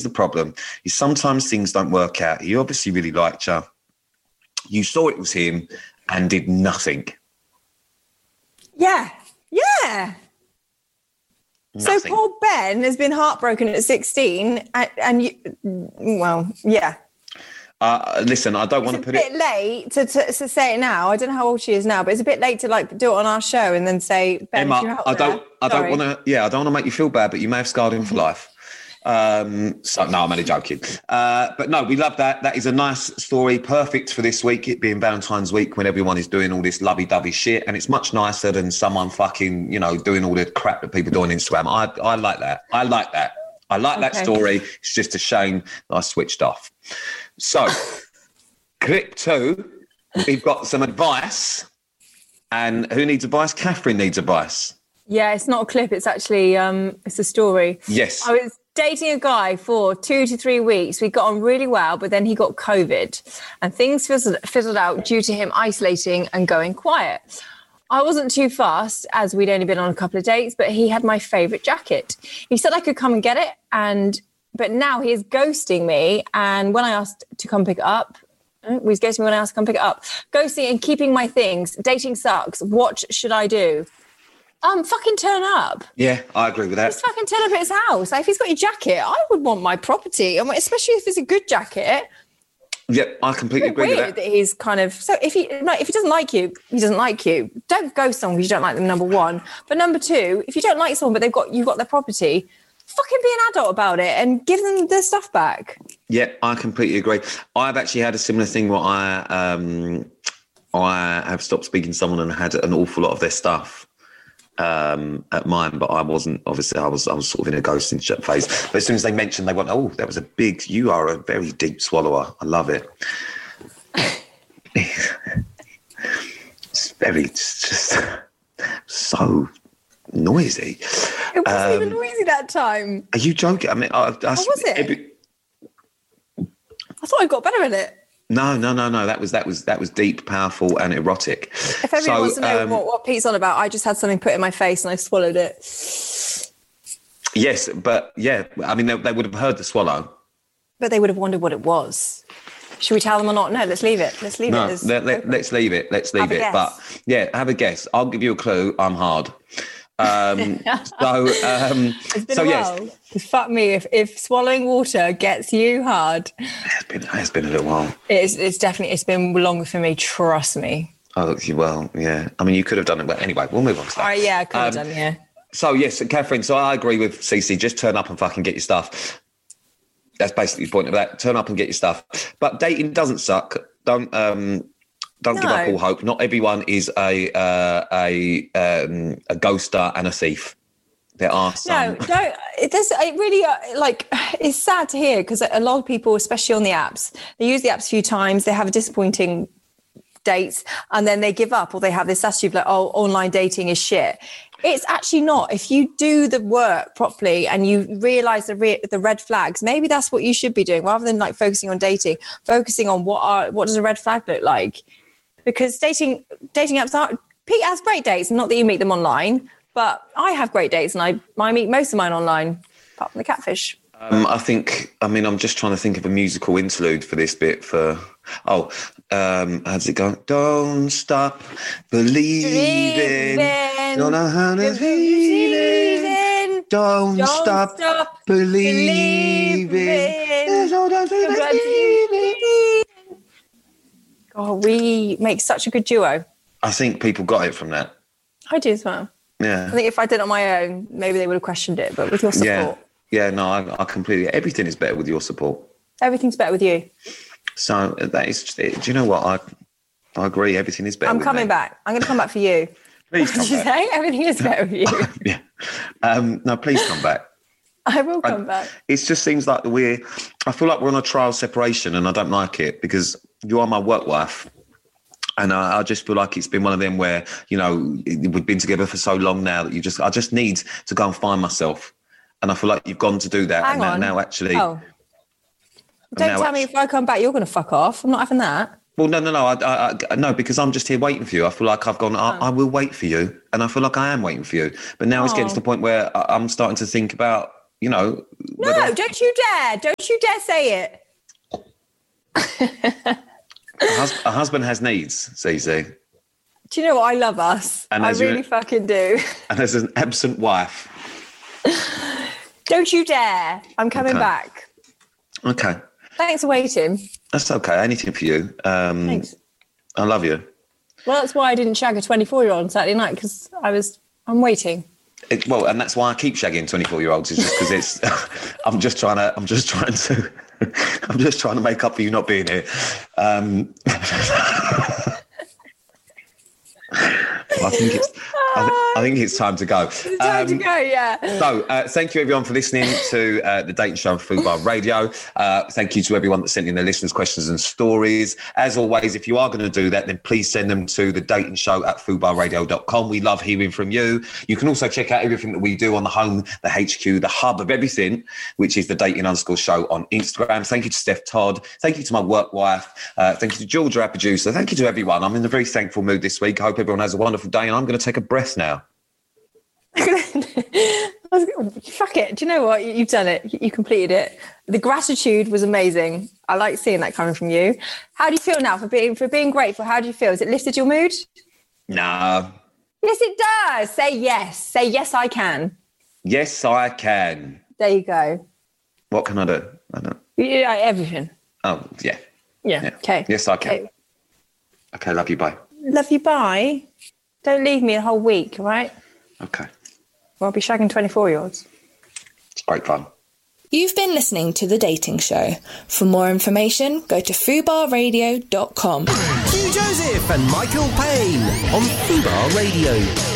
the problem, is sometimes things don't work out. He obviously really liked you. You saw it was him and did nothing. Yeah. Nothing. So poor Ben has been heartbroken at 16 and you, well, yeah. Listen, I don't want to put it... It's a bit late to say it now. I don't know how old she is now, but it's a bit late to like do it on our show and then say, Ben, Emma, if you're out I don't want to. Yeah, I don't want to make you feel bad, but you may have scarred him for life. So no, I'm only joking. But no, we love that. That is a nice story, perfect for this week, it being Valentine's week, when everyone is doing all this lovey-dovey shit, and it's much nicer than someone fucking, doing all the crap that people do on Instagram. I like that. I like that story. It's just a shame that I switched off. So, clip 2, we've got some advice. And who needs advice? Catherine needs advice. Yeah, it's not a clip. It's actually, it's a story. Yes. I was dating a guy for 2 to 3 weeks. We got on really well, but then he got COVID and things fizzled out due to him isolating and going quiet. I wasn't too fast as we'd only been on a couple of dates, but he had my favourite jacket. He said I could come and get it, but now he is ghosting me. And when I asked to come pick it up, he's ghosting me when I asked to come pick it up. Ghosting and keeping my things. Dating sucks. What should I do? Fucking turn up. Yeah, I agree with that. Just fucking turn up at his house. Like, if he's got your jacket, I would want my property. Especially if it's a good jacket. Yeah, I completely agree with that. He's kind of... So if he doesn't like you, he doesn't like you. Don't ghost someone because you don't like them, number one. But number two, if you don't like someone but you've got their property, fucking be an adult about it and give them their stuff back. Yeah, I completely agree. I've actually had a similar thing where I have stopped speaking to someone and had an awful lot of their stuff at mine, but I wasn't. Obviously, I was sort of in a ghosting phase. But as soon as they mentioned, they went, "Oh, that was a big. You are a very deep swallower. I love it." It's just so noisy. It wasn't even noisy that time. Are you joking? I mean, was it? I thought I got better at it. No. That was deep, powerful, and erotic. If everyone wants to know what Pete's on about, I just had something put in my face and I swallowed it. Yes, but yeah, I mean, they would have heard the swallow. But they would have wondered what it was. Should we tell them or not? No, let's leave it. Let's leave it. Let's leave it. But yeah, have a guess. I'll give you a clue. I'm hard. It's been a while. Fuck me if swallowing water gets you hard. It's been a little while. It's been longer for me, trust me. Oh well, yeah. I mean, you could have done it, but anyway, we'll move on to that. All right, yeah, I could have done, yeah. So yes, Catherine, so I agree with Cece, just turn up and fucking get your stuff. That's basically the point of that. Turn up and get your stuff. But dating doesn't suck. Don't give up all hope. Not everyone is a ghoster and a thief. There are some. No, it really it's sad to hear because a lot of people, especially on the apps, they use the apps a few times. They have a disappointing dates and then they give up, or they have this attitude like, oh, online dating is shit. It's actually not. If you do the work properly and you realise the red flags, maybe that's what you should be doing rather than like focusing on dating, focusing on what does a red flag look like. Because dating apps Pete has great dates, not that you meet them online, but I have great dates and I meet most of mine online, apart from the catfish. I'm just trying to think of a musical interlude for this bit how does it go? Don't stop believing. Don't know how to believe. Don't stop believing. Oh, we make such a good duo. I think people got it from that. I do as well. Yeah. I think if I did it on my own, maybe they would have questioned it, but with your support. Yeah, no, I completely... Everything is better with your support. Everything's better with you. So that is... Do you know what? I agree. Everything is better with me. I'm coming back. I'm going to come back for you. Please come back. What did you say? Everything is better with you. Yeah. No, please come back. I will come back. It just seems like I feel like we're on a trial separation and I don't like it because you are my work wife. And I just feel like it's been one of them where, we've been together for so long now that I just need to go and find myself. And I feel like you've gone to do that. Hang on. Now actually... Oh. Don't tell me if I come back, you're going to fuck off. I'm not having that. Well, no. No, because I'm just here waiting for you. I feel like I've gone, I will wait for you. And I feel like I am waiting for you. But now it's getting to the point where I'm starting to think about you know. No, don't you dare. Don't you dare say it. A husband has needs, Zizi. Do you know what? I love us. And I really fucking do. And as an absent wife. Don't you dare. I'm coming back. Okay. Thanks for waiting. That's okay. Anything for you. Thanks. I love you. Well, that's why I didn't shag a 24-year-old on Saturday night, because I'm waiting. And that's why I keep shagging 24-year-olds, is just because it's. I'm just trying to make up for you not being here. I think it's time to go. It's time to go, yeah. So, thank you everyone for listening to the Dating Show on Fubar Radio. Thank you to everyone that sent in their listeners' questions and stories. As always, if you are going to do that, then please send them to thedatingshow@fubarradio.com. We love hearing from you. You can also check out everything that we do on the home, the HQ, the hub of everything, which is the Dating_Show on Instagram. Thank you to Steph Todd. Thank you to my work wife. Thank you to Georgia, our producer. Thank you to everyone. I'm in a very thankful mood this week. I hope everyone has a wonderful day, and I'm going to take a breath now. Fuck it. Do you know what? You've done it. You completed it. The gratitude was amazing. I like seeing that coming from you. How do you feel now for being grateful? How do you feel? Has it lifted your mood? No. Yes, it does. Say yes. Say yes, I can. Yes, I can. There you go. What can I do? I don't. Yeah, everything. Oh, yeah. Yeah. Okay. Yes, I can. Okay. Love you. Bye. Love you. Bye. Don't leave me a whole week, all right? Okay. Well, I'll be shagging 24-year-olds. It's great fun. You've been listening to The Dating Show. For more information, go to fubarradio.com. Hugh Joseph and Michael Payne on Fubar Radio.